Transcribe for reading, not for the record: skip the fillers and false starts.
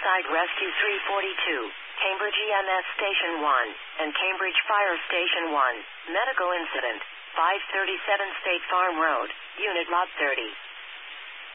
Roadside Rescue 342, Cambridge EMS Station 1, and Cambridge Fire Station 1. Medical incident, 537 State Farm Road, Unit Lot 30.